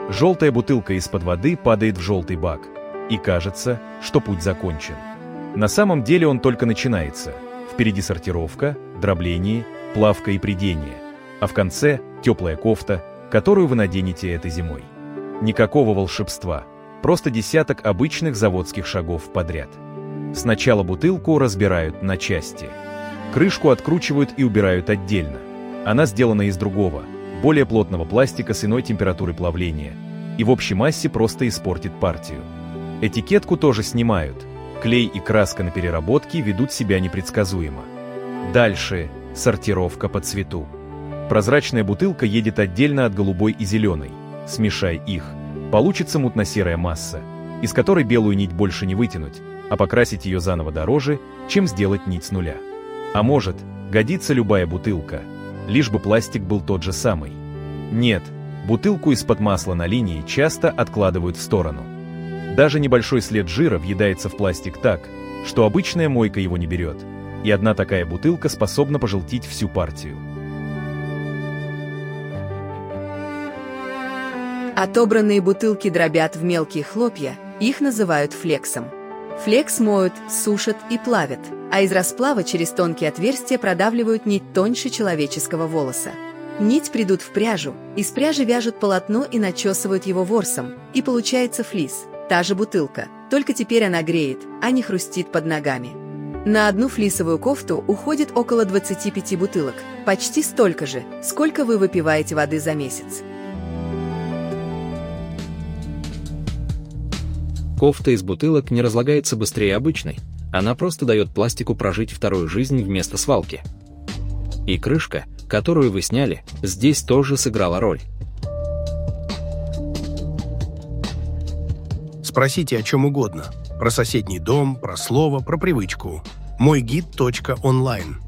Желтая бутылка из-под воды падает в желтый бак, и кажется, что путь закончен. На самом деле он только начинается. Впереди сортировка, дробление, плавка и прядение, а в конце теплая кофта, которую вы наденете этой зимой. Никакого волшебства, просто десяток обычных заводских шагов подряд. Сначала бутылку разбирают на части. Крышку откручивают и убирают отдельно. Она сделана из другого, более плотного пластика с иной температурой плавления, и в общей массе просто испортит партию. Этикетку тоже снимают. Клей и краска на переработке ведут себя непредсказуемо. Дальше сортировка по цвету. Прозрачная бутылка едет отдельно от голубой и зеленой. Смешай их. Получится мутно-серая масса, из которой белую нить больше не вытянуть, а покрасить ее заново дороже, чем сделать нить с нуля. А может, годится любая бутылка, лишь бы пластик был тот же самый. Нет, бутылку из-под масла на линии часто откладывают в сторону. Даже небольшой след жира въедается в пластик так, что обычная мойка его не берет, и одна такая бутылка способна пожелтить всю партию. Отобранные бутылки дробят в мелкие хлопья, их называют флексом. Флекс моют, сушат и плавят, а из расплава через тонкие отверстия продавливают нить тоньше человеческого волоса. Нить придут в пряжу, из пряжи вяжут полотно и начесывают его ворсом, и получается флис, та же бутылка, только теперь она греет, а не хрустит под ногами. На одну флисовую кофту уходит около 25 бутылок, почти столько же, сколько вы выпиваете воды за месяц. Кофта из бутылок не разлагается быстрее обычной, она просто дает пластику прожить вторую жизнь вместо свалки. И крышка, которую вы сняли, здесь тоже сыграла роль. Спросите о чем угодно. Про соседний дом, про слово, про привычку. Мойгид.онлайн